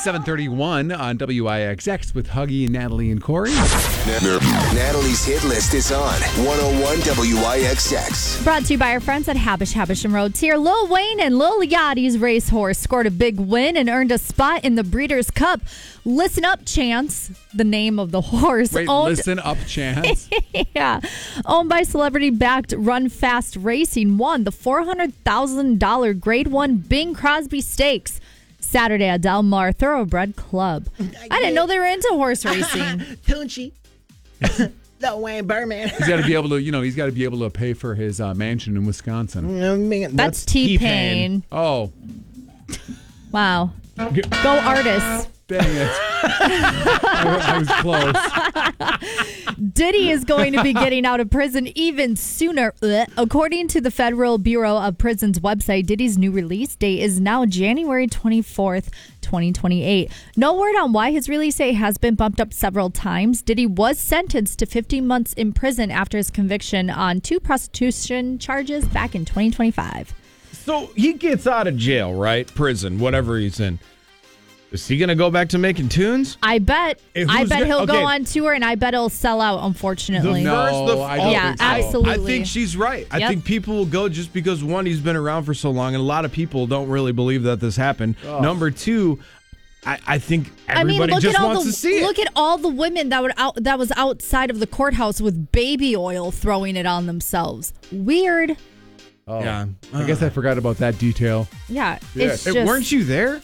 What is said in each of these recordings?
7:31 on WIXX with Huggy and Natalie and Corey. Natalie's hit list is on 101 WIXX. Brought to you by our friends at Habish and Rhodes here. Lil Wayne and Lil Yachty's racehorse scored a big win and earned a spot in the Breeders' Cup. Listen Up Chance, the name of the horse. Wait, Listen Up Chance? Yeah. Owned by celebrity-backed Run Fast Racing, won the $400,000 Grade 1 Bing Crosby Stakes Saturday at Del Mar Thoroughbred Club. I didn't know they were into horse racing. Tunchi. Lil Wayne Birdman. He's got to be able to, he's got to be able to pay for his mansion in Wisconsin. That's T-Pain. Oh. Wow. Go artists. Dang it. I was close. Diddy is going to be getting out of prison even sooner. According to the Federal Bureau of Prisons website, Diddy's new release date is now January 24th, 2028. No word on why his release date has been bumped up several times. Diddy was sentenced to 15 months in prison after his conviction on 2 prostitution charges back in 2025. So he gets out of jail, right? Prison, whatever he's in. Is he going to go back to making tunes? I bet he'll go on tour, and I bet it'll sell out, unfortunately. I don't think so. Absolutely. I think she's right. I think people will go just because, one, he's been around for so long, and a lot of people don't really believe that this happened. Oh. Number two, I think everybody just wants to see it. Look at all the women that was outside of the courthouse with baby oil throwing it on themselves. Weird. Oh. Yeah. I guess I forgot about that detail. Yeah. It's just... Weren't you there?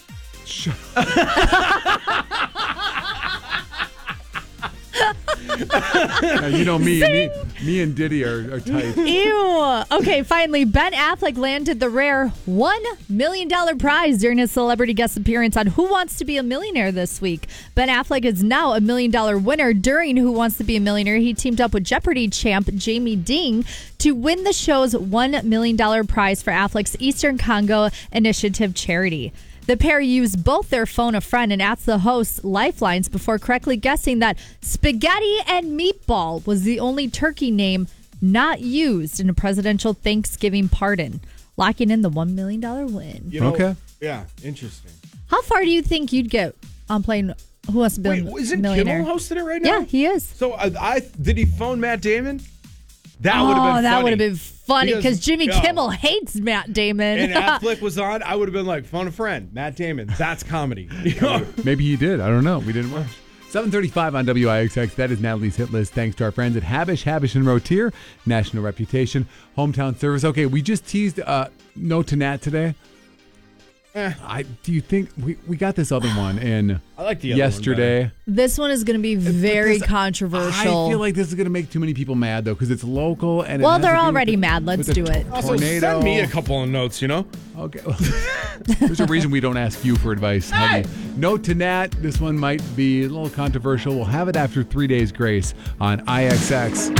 Me and Diddy are tight. Ew. Okay, finally, Ben Affleck landed the rare $1 million prize during his celebrity guest appearance on Who Wants to Be a Millionaire this week. Ben Affleck is now a $1 million winner. During Who Wants to Be a Millionaire, he teamed up with Jeopardy champ Jamie Ding to win the show's $1 million prize for Affleck's Eastern Congo Initiative charity. The pair used both their phone a friend and asked the hosts lifelines before correctly guessing that spaghetti and meatball was the only turkey name not used in a presidential Thanksgiving pardon, locking in the $1 million win. Okay. Yeah, interesting. How far do you think you'd get on playing Who Wants to Be a Millionaire? Isn't Kimmel hosting it right now? Yeah, he is. So did he phone Matt Damon? That would have been funny. That would have been funny because Jimmy Kimmel hates Matt Damon. And Affleck was on. I would have been like, phone a friend, Matt Damon. That's comedy. Maybe he did. I don't know. We didn't watch. 7:35 on WIXX. That is Natalie's hit list. Thanks to our friends at Habish and Rotier. National reputation, hometown service. Okay, we just teased No to Nat today. Do you think we got this other one in I like the other yesterday? One this one is going to be very controversial. I feel like this is going to make too many people mad though because it's local and they're already mad. Let's do it. Also, send me a couple of notes. Okay. There's a reason we don't ask you for advice. Hey! No to Nat. This one might be a little controversial. We'll have it after 3 days grace on IXX.